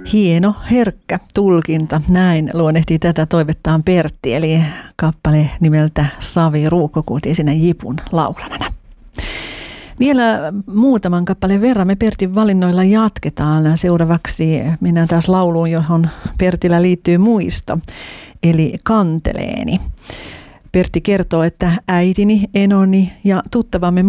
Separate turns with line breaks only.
Hieno, herkkä tulkinta. Näin luonnehtii tätä toivettaan Pertti, eli kappale nimeltä Saviruukko kuultiin sinne Jipun laulamana. Vielä muutaman kappaleen verran me Pertin valinnoilla jatketaan. Seuraavaksi mennään taas lauluun, johon Pertillä liittyy muisto, eli Kanteleeni. Pertti kertoo, että äitini, enoni ja tuttavamme